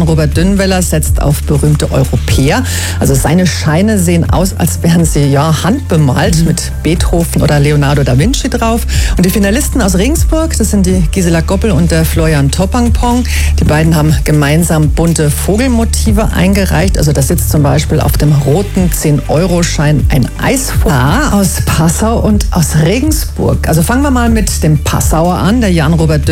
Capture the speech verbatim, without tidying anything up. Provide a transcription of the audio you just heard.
Jan-Robert Dünnweller setzt auf berühmte Europäer. Also seine Scheine sehen aus, als wären sie ja handbemalt mhm. mit Beethoven oder Leonardo da Vinci drauf. Und die Finalisten aus Regensburg, das sind die Gisela Goppel und der Florian Toppangpong. Die beiden haben gemeinsam bunte Vogelmotive eingereicht. Also da sitzt zum Beispiel auf dem roten zehn-Euro-Schein ein Eisvogel aus Passau und aus Regensburg. Also fangen wir mal mit dem Passauer an, der Jan-Robert